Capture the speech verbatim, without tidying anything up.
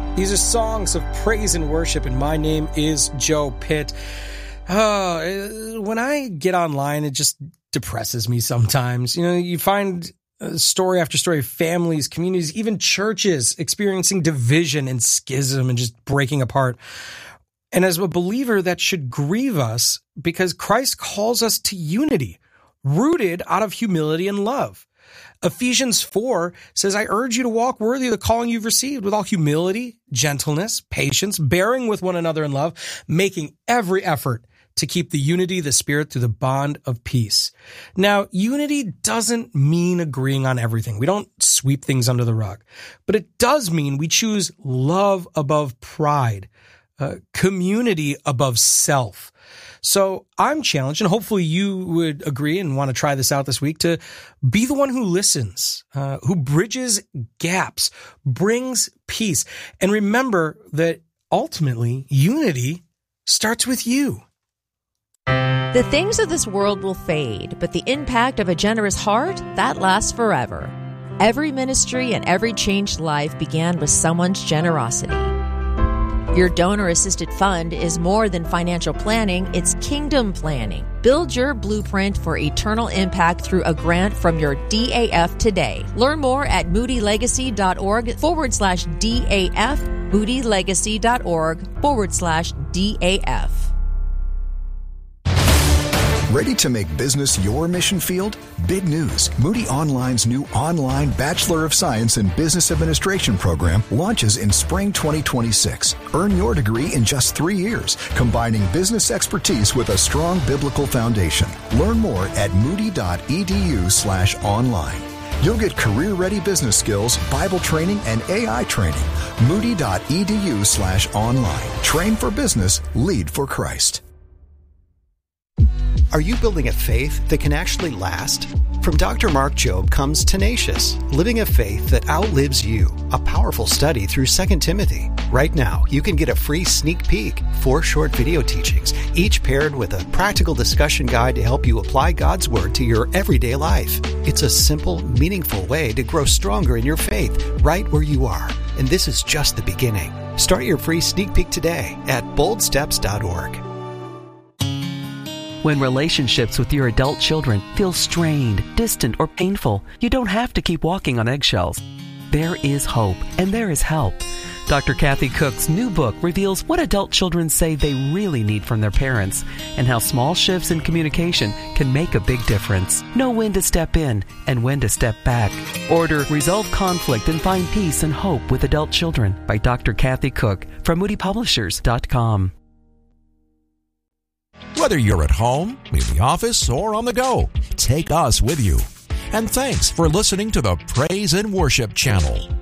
These are songs of praise and worship, and my name is Joe Pitt. Uh, when I get online, it just depresses me sometimes. You know, you find story after story of families, communities, even churches experiencing division and schism and just breaking apart. And as a believer, that should grieve us because Christ calls us to unity, rooted out of humility and love. Ephesians four says, I urge you to walk worthy of the calling you've received with all humility, gentleness, patience, bearing with one another in love, making every effort to keep the unity of the Spirit through the bond of peace. Now, unity doesn't mean agreeing on everything. We don't sweep things under the rug, but it does mean we choose love above pride, uh, community above self. So I'm challenged, and hopefully you would agree and want to try this out this week, to be the one who listens, uh, who bridges gaps, brings peace. And remember that ultimately unity starts with you. The things of this world will fade, but the impact of a generous heart, that lasts forever. Every ministry and every changed life began with someone's generosity. Your donor-assisted fund is more than financial planning, it's kingdom planning. Build your blueprint for eternal impact through a grant from your D A F today. Learn more at moodylegacy.org forward slash DAF, moodylegacy.org forward slash DAF. Ready to make business your mission field? Big news. Moody Online's new online Bachelor of Science in Business Administration program launches in spring twenty twenty-six. Earn your degree in just three years, combining business expertise with a strong biblical foundation. Learn more at moody.edu slash online. You'll get career-ready business skills, Bible training, and A I training. Moody.edu slash online. Train for business, lead for Christ. Are you building a faith that can actually last? From Doctor Mark Jobe comes Tenacious, Living a Faith That Outlives You, a powerful study through Second Timothy. Right now, you can get a free sneak peek, four short video teachings, each paired with a practical discussion guide to help you apply God's Word to your everyday life. It's a simple, meaningful way to grow stronger in your faith right where you are. And this is just the beginning. Start your free sneak peek today at bold steps dot org. When relationships with your adult children feel strained, distant, or painful, you don't have to keep walking on eggshells. There is hope, and there is help. Doctor Kathy Cook's new book reveals what adult children say they really need from their parents and how small shifts in communication can make a big difference. Know when to step in and when to step back. Order Resolve Conflict and Find Peace and Hope with Adult Children by Doctor Kathy Cook from moody publishers dot com. Whether you're at home, in the office, or on the go, take us with you. And thanks for listening to the Praise and Worship Channel.